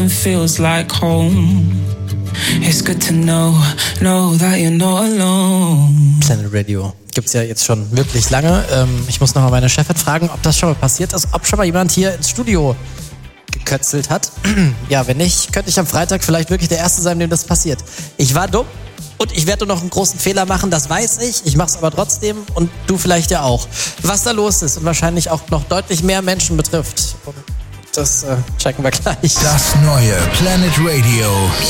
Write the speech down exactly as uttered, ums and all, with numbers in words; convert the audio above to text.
nothing feels like home. It's good to know, know that you're not alone. Planet Radio gibt's ja jetzt schon wirklich lange. Ähm, ich muss noch mal meine Chefin fragen, ob das schon mal passiert ist, ob schon mal jemand hier ins Studio gekötzelt hat. Ja, wenn nicht, könnte ich am Freitag vielleicht wirklich der Erste sein, dem das passiert. Ich war dumm und ich werde nur noch einen großen Fehler machen, das weiß ich. Ich mach's aber trotzdem und du vielleicht ja auch. Was da los ist und wahrscheinlich auch noch deutlich mehr Menschen betrifft. Und das äh, checken wir gleich. Das neue Planet Radio